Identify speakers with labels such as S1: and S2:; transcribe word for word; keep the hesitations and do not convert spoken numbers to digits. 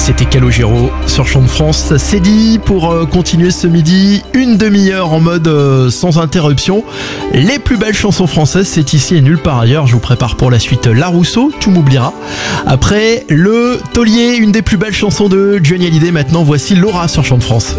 S1: C'était Calogero sur Chant de France. C'est dit pour euh, continuer ce midi, une demi-heure en mode euh, sans interruption. Les plus belles chansons françaises, c'est ici et nulle part ailleurs. Je vous prépare pour la suite La Rousseau, Tu m'oublieras. Après, Le Taulier, une des plus belles chansons de Johnny Hallyday. Maintenant, voici Laura sur Chant de France.